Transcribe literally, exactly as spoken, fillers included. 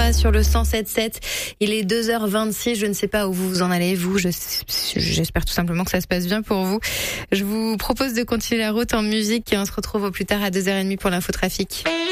va sur le cent sept sept. Il est deux heures vingt-six. Je ne sais pas où vous en allez, vous. Je, j'espère tout simplement que ça se passe bien pour vous. Je vous propose de continuer la route en musique et on se retrouve au plus tard à deux heures trente pour l'infotrafic.